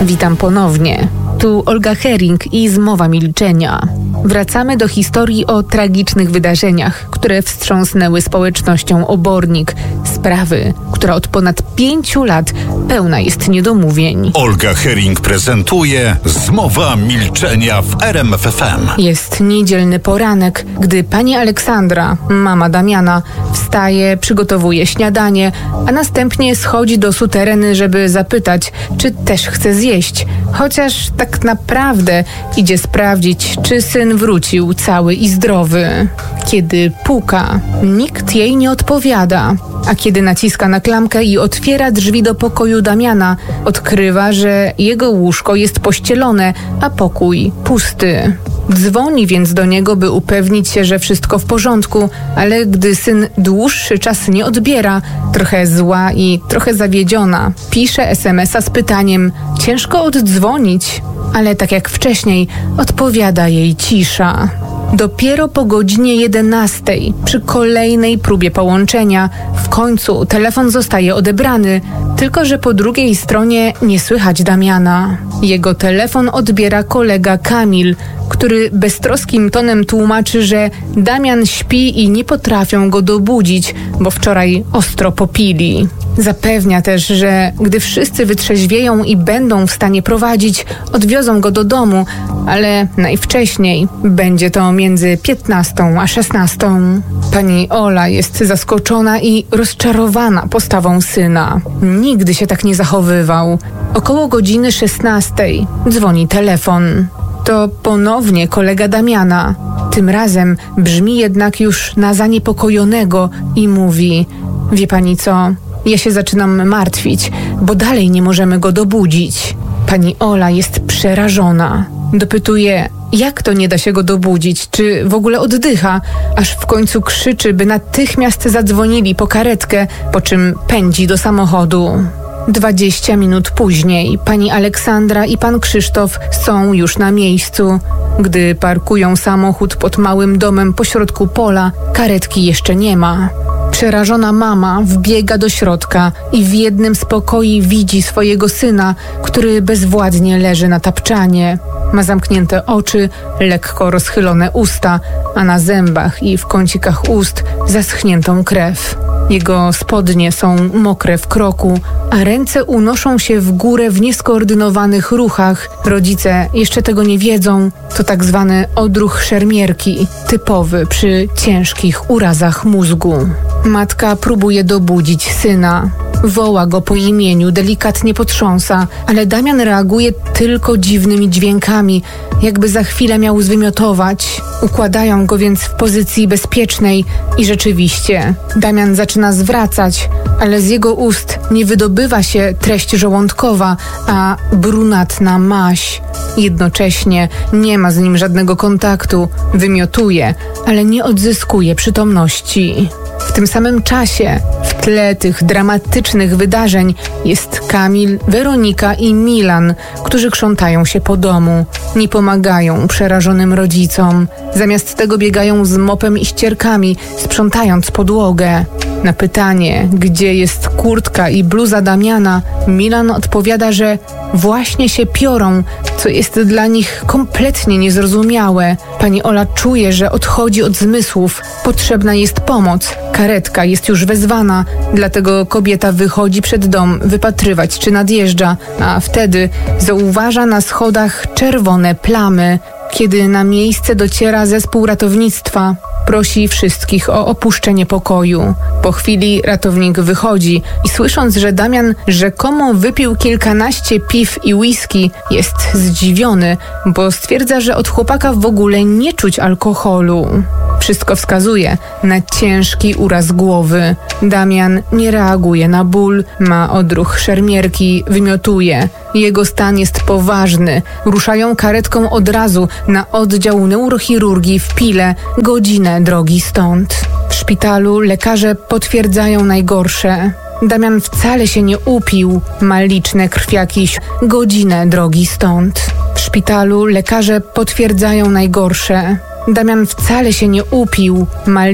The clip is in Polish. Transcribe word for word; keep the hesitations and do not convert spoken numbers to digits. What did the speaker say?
Witam ponownie. Tu Olga Hering i Zmowa Milczenia. Wracamy do historii o tragicznych wydarzeniach, które wstrząsnęły społecznością Obornik. Sprawy, która od ponad pięciu lat pełna jest niedomówień. Olga Hering prezentuje Zmowa Milczenia w R M F F M. Jest niedzielny poranek, gdy pani Aleksandra, mama Damiana, wstaje, przygotowuje śniadanie, a następnie schodzi do sutereny, żeby zapytać, czy też chce zjeść. Chociaż tak naprawdę idzie sprawdzić, czy syn wrócił cały i zdrowy. Kiedy puka, nikt jej nie odpowiada, a kiedy naciska na klamkę i otwiera drzwi do pokoju Damiana, odkrywa, że jego łóżko jest pościelone, a pokój pusty. Dzwoni więc do niego, by upewnić się, że wszystko w porządku, ale gdy syn dłuższy czas nie odbiera, trochę zła i trochę zawiedziona, pisze es em es a z pytaniem: ciężko oddzwonić, ale tak jak wcześniej odpowiada jej cisza. Dopiero po godzinie jedenastej, przy kolejnej próbie połączenia, w końcu telefon zostaje odebrany, tylko że po drugiej stronie nie słychać Damiana. Jego telefon odbiera kolega Kamil, który beztroskim tonem tłumaczy, że Damian śpi i nie potrafią go dobudzić, bo wczoraj ostro popili. Zapewnia też, że gdy wszyscy wytrzeźwieją i będą w stanie prowadzić, odwiozą go do domu, ale najwcześniej będzie to między piętnastą a szesnastą. Pani Ola jest zaskoczona i rozczarowana postawą syna. Nigdy się tak nie zachowywał. Około godziny szesnastej dzwoni telefon. To ponownie kolega Damiana. Tym razem brzmi jednak już na zaniepokojonego i mówi: wie pani co? Ja się zaczynam martwić, bo dalej nie możemy go dobudzić. Pani Ola jest przerażona. Dopytuje, jak to nie da się go dobudzić, czy w ogóle oddycha, aż w końcu krzyczy, by natychmiast zadzwonili po karetkę, po czym pędzi do samochodu. Dwadzieścia minut później pani Aleksandra i pan Krzysztof są już na miejscu. Gdy parkują samochód pod małym domem pośrodku pola, karetki jeszcze nie ma. Przerażona mama wbiega do środka i w jednym z pokoi widzi swojego syna, który bezwładnie leży na tapczanie. Ma zamknięte oczy, lekko rozchylone usta, a na zębach i w kącikach ust zaschniętą krew. Jego spodnie są mokre w kroku, a ręce unoszą się w górę w nieskoordynowanych ruchach. Rodzice jeszcze tego nie wiedzą. To tak zwany odruch szermierki, typowy przy ciężkich urazach mózgu. Matka próbuje dobudzić syna. Woła go po imieniu, delikatnie potrząsa, ale Damian reaguje tylko dziwnymi dźwiękami, jakby za chwilę miał zwymiotować. Układają go więc w pozycji bezpiecznej i rzeczywiście Damian zaczyna zwracać, ale z jego ust nie wydobywa się treść żołądkowa, a brunatna maź. Jednocześnie nie ma z nim żadnego kontaktu, wymiotuje, ale nie odzyskuje przytomności. W tym samym czasie, w tle tych dramatycznych wydarzeń, jest Kamil, Weronika i Milan, którzy krzątają się po domu. Nie pomagają przerażonym rodzicom. Zamiast tego biegają z mopem i ścierkami, sprzątając podłogę. Na pytanie, gdzie jest kurtka i bluza Damiana, Milan odpowiada, że właśnie się piorą, co jest dla nich kompletnie niezrozumiałe. Pani Ola czuje, że odchodzi od zmysłów. Potrzebna jest pomoc. Karetka jest już wezwana, dlatego kobieta wychodzi przed dom wypatrywać, czy nadjeżdża, a wtedy zauważa na schodach czerwone plamy. Kiedy na miejsce dociera zespół ratownictwa, prosi wszystkich o opuszczenie pokoju. Po chwili ratownik wychodzi i słysząc, że Damian rzekomo wypił kilkanaście piw i whisky, jest zdziwiony, bo stwierdza, że od chłopaka w ogóle nie czuć alkoholu. Wszystko wskazuje na ciężki uraz głowy. Damian nie reaguje na ból, ma odruch szermierki, wymiotuje. Jego stan jest poważny. Ruszają karetką od razu na oddział neurochirurgii w Pile, godzinę drogi stąd. W szpitalu lekarze potwierdzają najgorsze. Damian wcale się nie upił, ma liczne krwiaki, godzinę drogi stąd. W szpitalu lekarze potwierdzają najgorsze. Damian wcale się nie upił, ma